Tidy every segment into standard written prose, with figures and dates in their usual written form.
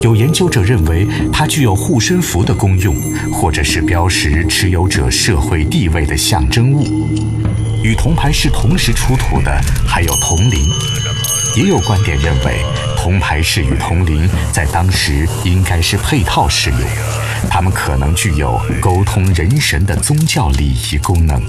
有研究者认为，它具有护身符的功用，或者是标识持有者社会地位的象征物。与铜牌饰同时出土的还有铜铃，也有观点认为，铜牌饰与铜铃在当时应该是配套使用，它们可能具有沟通人神的宗教礼仪功能。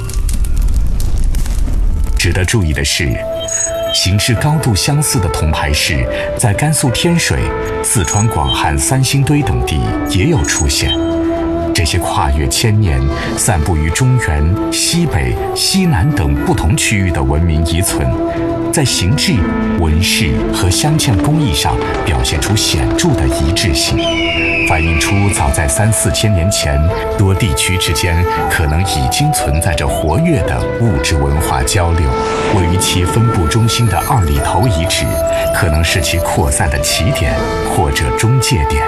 值得注意的是，形制高度相似的铜牌饰在甘肃天水、四川广汉三星堆等地也有出现。这些跨越千年、散布于中原、西北、西南等不同区域的文明遗存，在形制、纹饰和镶嵌工艺上表现出显著的一致性，反映出早在3、4千年前，多地区之间可能已经存在着活跃的物质文化交流。位于其分布中心的二里头遗址，可能是其扩散的起点或者中介点。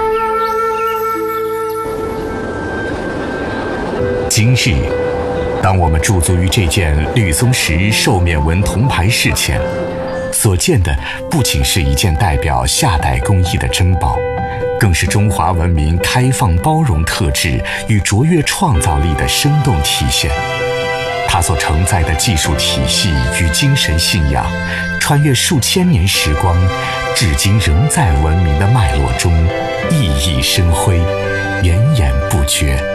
今日，当我们驻足于这件绿松石兽面纹铜牌饰前，所见的不仅是一件代表夏代工艺的珍宝，更是中华文明开放包容特质与卓越创造力的生动体现。它所承载的技术体系与精神信仰，穿越数千年时光，至今仍在文明的脉络中熠熠生辉，源源不绝。